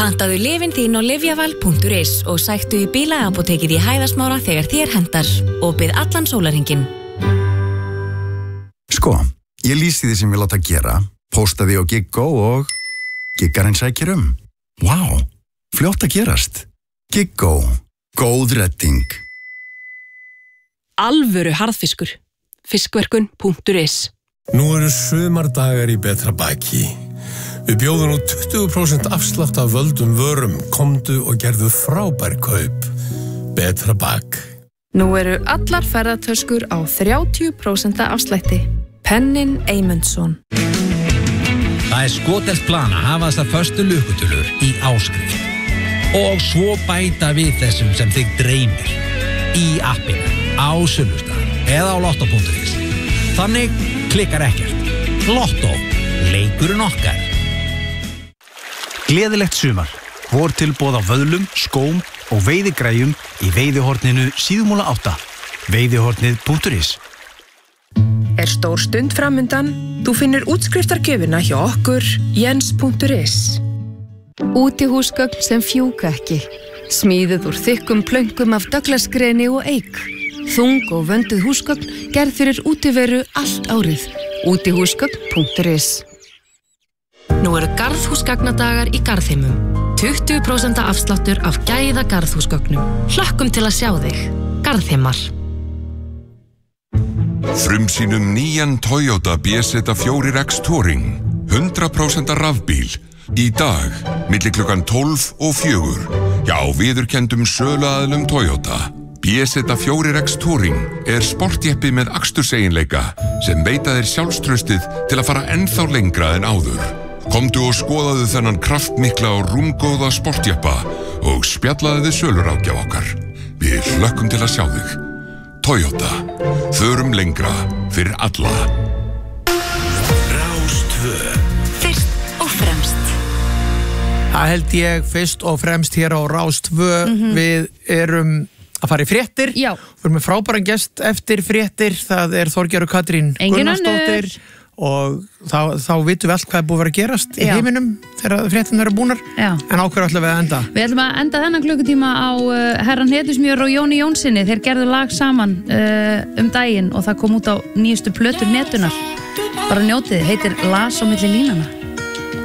Pantaðu lyfin þín á lyfjaval.is og sæktu í bílaapótekið í Hæðasmára þegar þér hentar og bið allan sólarhringinn. Sko, ég lýsi því sem ég láta gera, posta því á Giggó og Giggarinn sækir Vá, fljótt að gerast. Giggó, góð redding. Alvöru harðfiskur. Fiskverkun.is. Nú eru sumardagar í betra baki. Við bjóðum nú 20% afslátt af völdum vörum, komdu og gerðu frábær kaup. Betra bak. Nú eru allar ferðatöskur á 30% afslætti. Pennin Eymundsson. Það skotelt plan að hafa þessar föstu lukutölur í áskrift. Og svo bæta við þessum sem þig dreymir. Í appinu, á Sunnustad eða á lotto.is. Þannig klikkar ekkert. Lotto, leikurinn okkar. Gleðilegt sumar. Vortilboð á vöðlum, skóm og veiðigræjum í veiðihorninu síðumúla 8. Veiðihornið.is. Stór stund framundan? Þú finnur útskriftargjöfina hjá okkur, Jens.is. Útihúsgögn sem fjúka ekki. Smíðuð úr þykkum plönkum af Douglas-greni og eik. Þung og vönduð húsgögn gerð fyrir útiveru allt árið. Útihúsgögn.is. Nú eru garðhúsgagnadagar í Garðheimum. 20% afsláttur af gæða garðhúsgögnum. Hlökkum til að sjá þig. Garðheimar. Frumsýnum nýjan Toyota BZ4X Touring. 100% rafbíl. Í dag, milli klukkan 12 og 4. Já, viðurkenndum söluaðilum Toyota. BZ4X Touring sportjeppi með aksturseiginleika sem veita þér sjálfstraustið til að fara ennþá lengra en áður. Komdu og skoðaðu þennan kraftmikla og rúmgóða sportjeppa og spjallaðu við söluráðgjaf okkar. Við hlökkum til að sjá þig. Toyota. Förum lengra fyrir alla. Rás 2. Fyrst og fremst. Það held ég fyrst og fremst hér á Rás 2. Við erum að fara í fréttir. Já. Við erum með frábæran gest eftir fréttir. Það Þorgerður Katrín Gunnarsdóttir. Og þá vitum við allt hvað búið að vera að gerast í heiminum þegar fréttirnar eru búnar. Já. En á hverju ætlum við að enda? Við ætlum að enda þennan klukkutíma á Herran Hnetusmjör og Jóni Jónssoni. Þeir gerðu lag saman daginn og það kom út á nýjustu plötur netunar. Bara njótið, heitir Las á milli línanna.